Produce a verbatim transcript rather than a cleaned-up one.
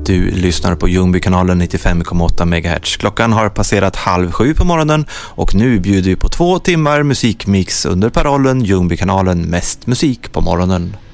Du lyssnar på Ljungbykanalen nittiofem komma åtta megahertz. Klockan har passerat halv sju på morgonen och nu bjuder vi på två timmar musikmix under parollen Ljungbykanalen mest musik på morgonen.